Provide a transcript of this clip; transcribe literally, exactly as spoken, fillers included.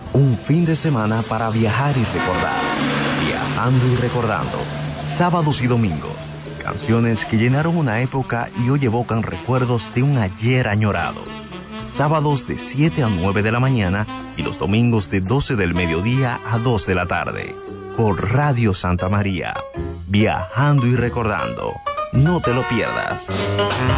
Un fin de semana para viajar y recordar. Viajando y recordando. Sábados y domingos. Canciones que llenaron una época y hoy evocan recuerdos de un ayer añorado. Sábados de siete a nueve de la mañana y los domingos de doce del mediodía a dos de la tarde. Por Radio Santa María. Viajando y recordando. No te lo pierdas.